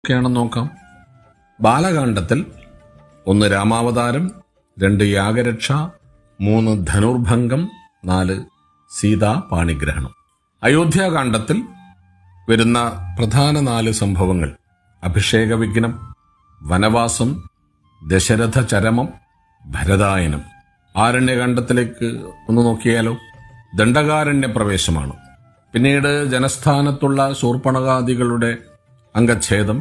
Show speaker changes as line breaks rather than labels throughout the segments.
ഒക്കെയാണെന്ന് നോക്കാം. ബാലകാണ്ഡത്തിൽ 1 രാമാവതാരം, 2 യാഗരക്ഷ, 3 ധനുർഭംഗം, 4 സീതാ പാണിഗ്രഹണം. അയോധ്യാകാണ്ഡത്തിൽ വരുന്ന പ്രധാന 4 സംഭവങ്ങൾ: അഭിഷേക വിഘ്നം, വനവാസം, ദശരഥ ചരമം, ഭരതായനം. ആരണ്യകാണ്ഡത്തിലേക്ക് ഒന്ന് നോക്കിയാലോ? ദണ്ഡകാരണ്യ പ്രവേശമാണ്. പിന്നീട് ജനസ്ഥാനത്തുള്ള ശൂർപ്പണഖാദികളുടെ അംഗച്ഛേദം,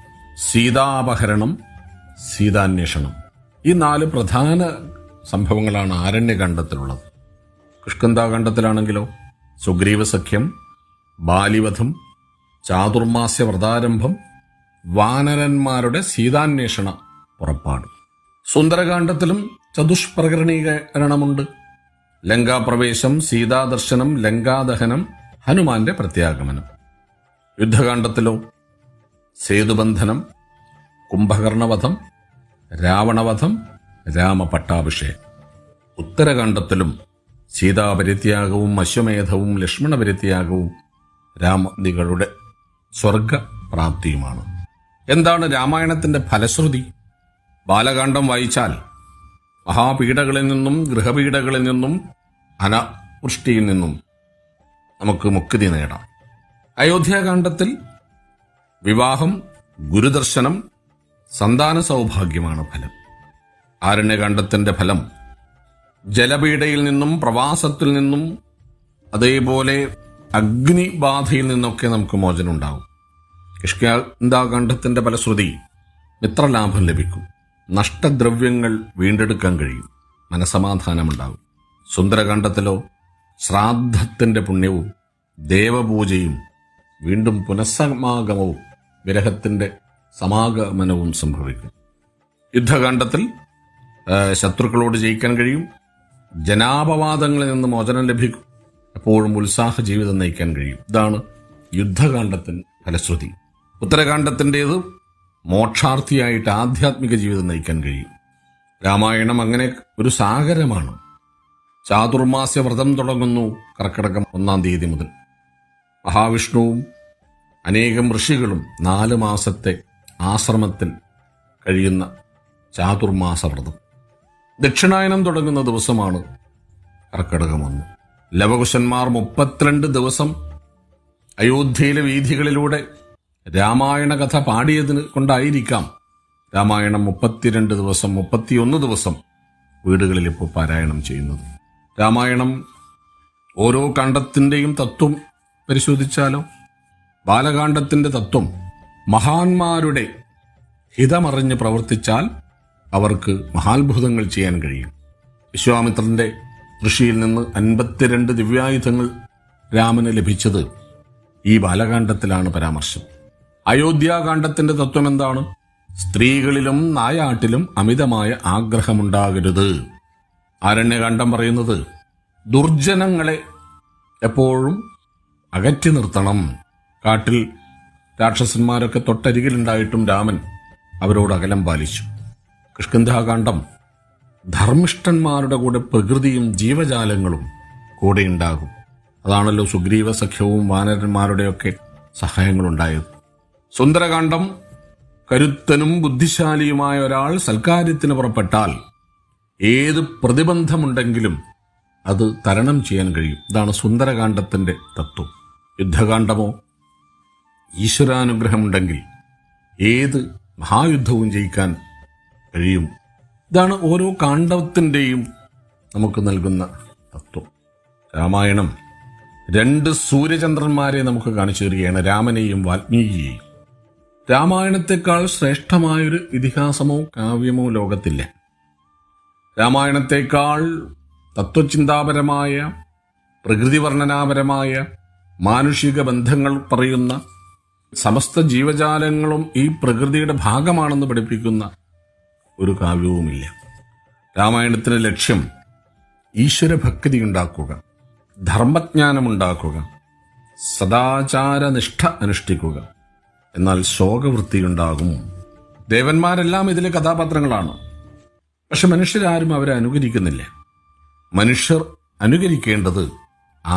സീതാപഹരണം, സീതാന്വേഷണം. ഈ 4 പ്രധാന സംഭവങ്ങളാണ് ആരണ്യകാണ്ഡത്തിലുള്ളത്. കിഷ്കിന്ധാകാണ്ഡത്തിലാണെങ്കിലോ സുഗ്രീവ സഖ്യം, ബാലിവധം, ചാതുർമാസ്യ വ്രതാരംഭം, വാനരന്മാരുടെ സീതാന്വേഷണ പുറപ്പാട്. സുന്ദരകാണ്ഡത്തിലും ചതുഷ്പ്രകരണീകരണമുണ്ട്. ലങ്കാപ്രവേശം, സീതാദർശനം, ലങ്കാദഹനം, ഹനുമാന്റെ പ്രത്യാഗമനം. യുദ്ധകാണ്ഡത്തിലോ സേതുബന്ധനം, കുംഭകർണവധം, രാവണവധം, രാമപട്ടാഭിഷേകം. ഉത്തരകാണ്ഡത്തിലും സീതാപരിത്യാഗവും അശ്വമേധവും ലക്ഷ്മണപരിത്യാഗവും രാമദികളുടെ സ്വർഗപ്രാപ്തിയുമാണ്. എന്താണ് രാമായണത്തിന്റെ ഫലശ്രുതി? ബാലകാണ്ഡം വായിച്ചാൽ മഹാപീഡകളിൽ നിന്നും, ഗൃഹപീഡകളിൽ നിന്നും, അനാവൃഷ്ടിയിൽ നിന്നും നമുക്ക് മുക്തി നേടാം. അയോധ്യാകാണ്ഡത്തിൽ വിവാഹം, ഗുരുദർശനം, സന്താന സൗഭാഗ്യമാണ് ഫലം. ആരണ്യകാണ്ഡത്തിന്റെ ഫലം ജലപീഡയിൽ നിന്നും, പ്രവാസത്തിൽ നിന്നും, അതേപോലെ അഗ്നിബാധയിൽ നിന്നൊക്കെ നമുക്ക് മോചനം ഉണ്ടാകും. കിഷ്കിന്ധാകാണ്ഡത്തിന്റെ ഫലശ്രുതി മിത്രലാഭം ലഭിക്കും, നഷ്ടദ്രവ്യങ്ങൾ വീണ്ടെടുക്കാൻ കഴിയും, മനസമാധാനമുണ്ടാകും. സുന്ദരകാണ്ഡത്തിലോ ശ്രാദ്ധത്തിന്റെ പുണ്യവും ദേവപൂജയും വീണ്ടും പുനഃസമാഗമവും വിരഹത്തിന്റെ സമാഗമനവും സംഭവിക്കും. യുദ്ധകാണ്ഡത്തിൽ ശത്രുക്കളോട് ജയിക്കാൻ കഴിയും, ജനാപവാദങ്ങളിൽ നിന്ന് മോചനം ലഭിക്കും, എപ്പോഴും ഉത്സാഹ ജീവിതം നയിക്കാൻ കഴിയും. ഇതാണ് യുദ്ധകാണ്ഡത്തിന് ഫലശ്രുതി. ഉത്തരകാണ്ഡത്തിൻ്റേത് മോക്ഷാർത്ഥിയായിട്ട് ആധ്യാത്മിക ജീവിതം നയിക്കാൻ കഴിയും. രാമായണം അങ്ങനെ ഒരു സാഗരമാണ്. ചാതുർമാസ്യ വ്രതം തുടങ്ങുന്നു കർക്കിടകം 1-ാം തീയതി മുതൽ. മഹാവിഷ്ണുവും അനേകം ഋഷികളും 4 മാസത്തെ ആശ്രമത്തിൽ കഴിയുന്ന ചാതുർമാസ വ്രതം. ദക്ഷിണായനം തുടങ്ങുന്ന ദിവസമാണ് കർക്കിടകം 1. ലവകുശന്മാർ 32 ദിവസം അയോധ്യയിലെ വീഥികളിലൂടെ രാമായണ കഥ പാടിയതിന് കൊണ്ടായിരിക്കാം രാമായണം 32 ദിവസം, 31 ദിവസം വീടുകളിൽ ഇപ്പോൾ പാരായണം ചെയ്യുന്നത്. രാമായണം ഓരോ കാണ്ഡത്തിന്റെയും തത്വം പരിശോധിച്ചാലോ? ബാലകാണ്ഡത്തിന്റെ തത്വം മഹാന്മാരുടെ ഹിതമറിഞ്ഞ് പ്രവർത്തിച്ചാൽ അവർക്ക് മഹാത്ഭുതങ്ങൾ ചെയ്യാൻ കഴിയും. വിശ്വാമിത്രന്റെ ഋഷിയിൽ നിന്ന് 52 ദിവ്യായുധങ്ങൾ രാമന് ലഭിച്ചത് ഈ ബാലകാണ്ഡത്തിലാണ് പരാമർശം. അയോധ്യാകാണ്ഡത്തിന്റെ തത്വം എന്താണ്? സ്ത്രീകളിലും നായാട്ടിലും അമിതമായ ആഗ്രഹമുണ്ടാകരുത്. ആരണ്യകാണ്ഡം പറയുന്നത് ദുർജനങ്ങളെ എപ്പോഴും അകറ്റി നിർത്തണം. കാട്ടിൽ രാക്ഷസന്മാരൊക്കെ തൊട്ടരികിലുണ്ടായിട്ടും രാമൻ അവരോട് അകലം പാലിച്ചു. കിഷ്കിന്ധാകാണ്ഡം ധർമ്മിഷ്ഠന്മാരുടെ കൂടെ പ്രകൃതിയും ജീവജാലങ്ങളും കൂടെ ഉണ്ടാകും. അതാണല്ലോ സുഗ്രീവ സഖ്യവും വാനരന്മാരുടെയൊക്കെ സഹായങ്ങളുണ്ടായത്. സുന്ദരകാണ്ഡം കരുത്തനും ബുദ്ധിശാലിയുമായ ഒരാൾ സൽക്കാര്യത്തിന് പുറപ്പെട്ടാൽ ഏത് പ്രതിബന്ധമുണ്ടെങ്കിലും അത് തരണം ചെയ്യാൻ കഴിയും. ഇതാണ് സുന്ദരകാണ്ഡത്തിന്റെ തത്വം. യുദ്ധകാണ്ഡമോ ഈശ്വരാനുഗ്രഹമുണ്ടെങ്കിൽ ഏത് മഹായുദ്ധവും ജയിക്കാൻ കഴിയും. ഇതാണ് ഓരോ കാണ്ഡത്തിൻ്റെയും നമുക്ക് നൽകുന്ന തത്വം. രാമായണം 2 സൂര്യചന്ദ്രന്മാരെ നമുക്ക് കാണിച്ചു തരികയാണ്, രാമനെയും വാൽമീകിയെയും. രാമായണത്തെക്കാൾ ശ്രേഷ്ഠമായൊരു ഇതിഹാസമോ കാവ്യമോ ലോകത്തില്ല. രാമായണത്തെക്കാൾ തത്വചിന്താപരമായ, പ്രകൃതിവർണ്ണനാപരമായ, മാനുഷിക ബന്ധങ്ങൾ പറയുന്ന, സമസ്ത ജീവജാലങ്ങളും ഈ പ്രകൃതിയുടെ ഭാഗമാണെന്ന് പഠിപ്പിക്കുന്ന ഒരു കാവ്യവുമില്ല. രാമായണത്തിന്റെ ലക്ഷ്യം ഈശ്വരഭക്തി ഉണ്ടാക്കുക, ധർമ്മജ്ഞാനമുണ്ടാക്കുക, സദാചാരനിഷ്ഠ അനുഷ്ഠിക്കുക. എന്നാൽ ശോകവൃത്തിയുണ്ടാകും. ദേവന്മാരെല്ലാം ഇതിലെ കഥാപാത്രങ്ങളാണ്. പക്ഷെ മനുഷ്യരാരും അവരെ അനുകരിക്കുന്നില്ല. മനുഷ്യർ അനുകരിക്കേണ്ടത്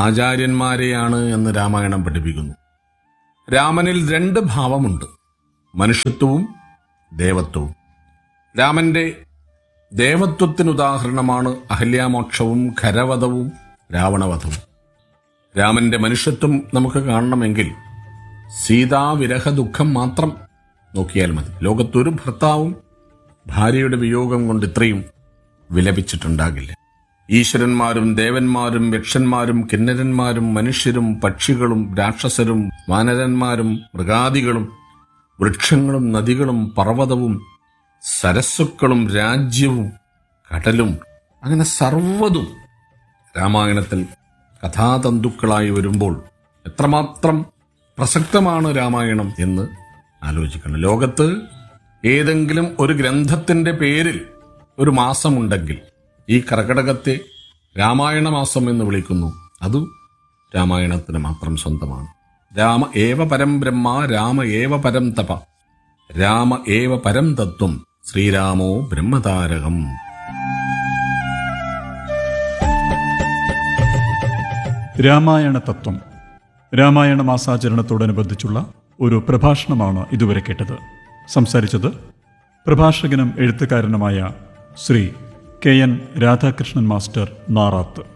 ആചാര്യന്മാരെയാണ് എന്ന് രാമായണം പഠിപ്പിക്കുന്നു. രാമനിൽ 2 ഭാവമുണ്ട്. മനുഷ്യത്വവും ദേവത്വവും. രാമന്റെ ദേവത്വത്തിനുദാഹരണമാണ് അഹല്യാമോക്ഷവും ഖരവധവും രാവണവധവും. രാമന്റെ മനുഷ്യത്വം നമുക്ക് കാണണമെങ്കിൽ സീതാവിരഹ ദുഃഖം മാത്രം നോക്കിയാൽ മതി. ലോകത്തൊരു ഭർത്താവും ഭാര്യയുടെ വിയോഗം കൊണ്ട് ഇത്രയും വിലപിച്ചിട്ടുണ്ടാകില്ല. ഈശ്വരന്മാരും ദേവന്മാരും യക്ഷന്മാരും കിന്നരന്മാരും മനുഷ്യരും പക്ഷികളും രാക്ഷസരും വാനരന്മാരും മൃഗാദികളും വൃക്ഷങ്ങളും നദികളും പർവ്വതവും സരസ്സുക്കളും രാജ്യവും കടലും അങ്ങനെ സർവ്വതും രാമായണത്തിൽ കഥാതന്തുക്കളായി വരുമ്പോൾ എത്രമാത്രം പ്രസക്തമാണ് രാമായണം എന്ന് ആലോചിക്കണം. ലോകത്ത് ഏതെങ്കിലും ഒരു ഗ്രന്ഥത്തിന്റെ പേരിൽ ഒരു മാസമുണ്ടെങ്കിൽ ഈ കർക്കടകത്തെ രാമായണ മാസം എന്ന് വിളിക്കുന്നു. അത് രാമായണത്തിന് മാത്രം സ്വന്തമാണ്. രാമ ഏവ പരം ബ്രഹ്മ രാമ ഏവ പരം തപ രാമ ഏവ പരം തത്വം ശ്രീരാമോ ബ്രഹ്മതാരകം.
രാമായണ തത്വം. രാമായണ മാസാചരണത്തോടനുബന്ധിച്ചുള്ള ഒരു പ്രഭാഷണമാണ് ഇതുവരെ കേട്ടത്. സംസാരിച്ചത് പ്രഭാഷകനും എഴുത്തുകാരനുമായ ശ്രീ KN രാധാകൃഷ്ണൻ മാസ്റ്റർ നാറാത്ത്.